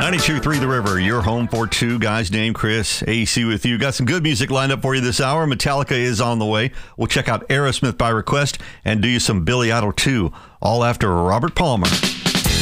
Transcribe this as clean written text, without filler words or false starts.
92.3 The River, your home for two guys named Chris. AC with you. Got some good music lined up for you this hour. Metallica is on the way. We'll check out Aerosmith by request and do you some Billy Idol too, all after Robert Palmer.